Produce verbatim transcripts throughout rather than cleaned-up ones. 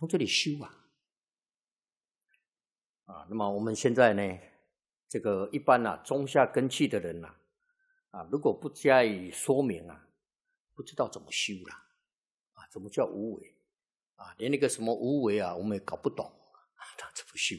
从这里修啊。啊，那么我们现在呢，这个一般啊，中下根器的人啊，啊，如果不加以说明啊，不知道怎么修了。啊，怎么叫无为？啊，连那个什么无为啊，我们也搞不懂，他怎么修？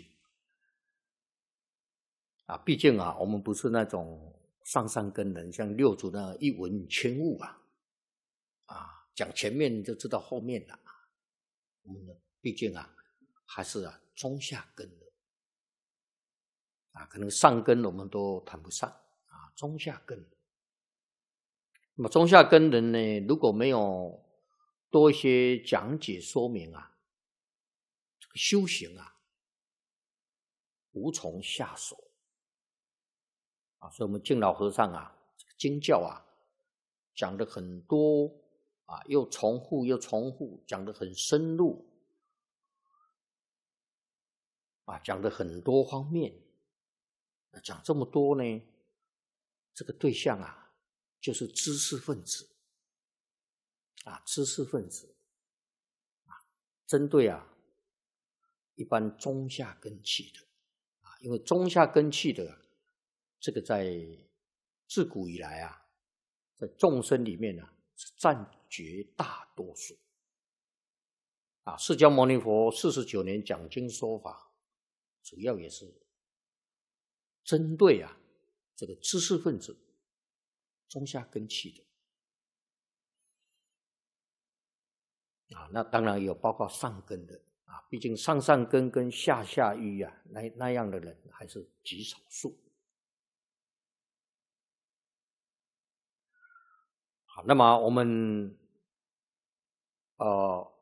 啊，毕竟啊，我们不是那种上上根人，像六祖那一闻千悟啊，啊，讲前面就知道后面了。我们呢，毕竟啊，还是啊中下根的，啊，可能上根我们都谈不上啊，中下根。那么中下根人呢，如果没有多一些讲解说明啊，这个修行啊，无从下手。啊，所以我们敬老和尚啊，这个经教啊，讲的很多啊，又重复又重复，讲的很深入啊，讲的很多方面。讲这么多呢，这个对象啊，就是知识分子啊，知识分子啊，针对啊一般中下根器的啊，因为中下根器的这个在自古以来啊，在众生里面啊是占绝大多数啊。释迦牟尼佛四十九年讲经说法，主要也是针对啊这个知识分子中下根器的啊，那当然也有包括上根的啊，毕竟上上根跟下下愚啊，那那样的人还是极少数。好，那么我们呃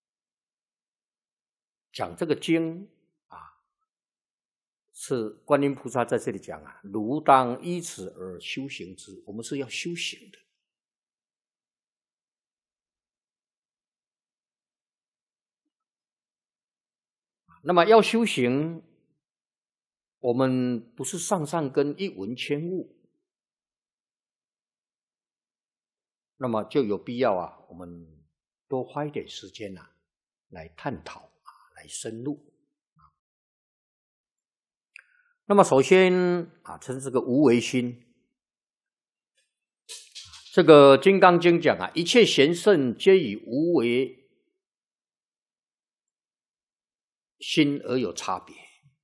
讲这个经啊，是观音菩萨在这里讲啊，汝当依此而修行之。我们是要修行的。那么要修行，我们不是上上根一闻千悟，那么就有必要啊，我们多花一点时间啊，来探讨啊，来深入。那么首先啊，称这个无为心。这个《金刚经》讲啊，一切贤圣皆以无为心而有差别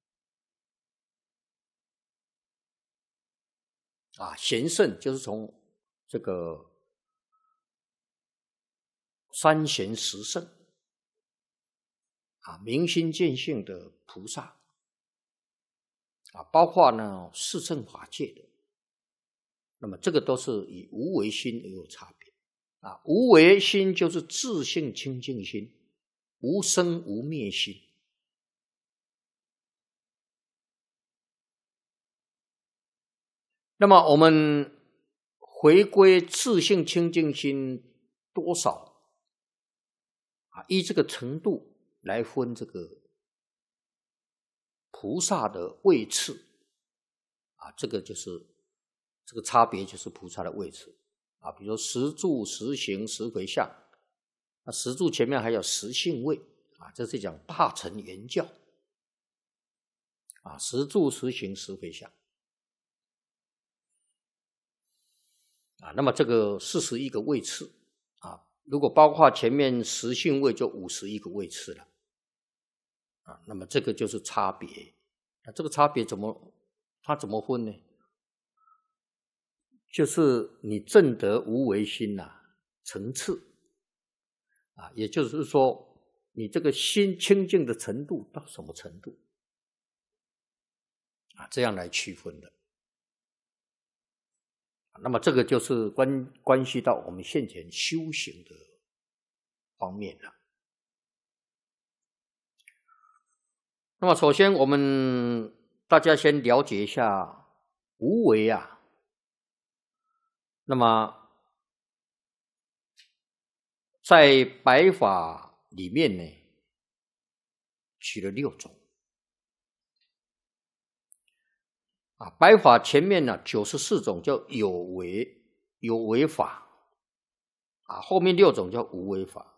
啊。贤圣就是从这个三贤十圣啊，明心见性的菩萨啊，包括呢四圣法界的，那么这个都是以无为心而有差别啊。无为心就是自性清净心，无生无灭心。那么我们回归自性清净心多少啊？依这个程度来分这个菩萨的位次啊，这个就是这个差别，就是菩萨的位次啊。比如说十住、十行、十回向，那十住前面还有十性位啊，这是讲大乘圆教啊。十住、十行、十回向啊，那么这个四十一个位次啊，如果包括前面十性位，就五十一个位次了啊。那么这个就是差别。那这个差别怎么它怎么分呢？就是你证得无为心呐、啊，层次啊，也就是说，你这个心清净的程度到什么程度啊？这样来区分的。那么这个就是关关系到我们现前修行的方面了。那么首先我们大家先了解一下无为啊。那么在白法里面呢，取了六种啊。白法前面呢九十四种叫有为有为法啊，后面六种叫无为法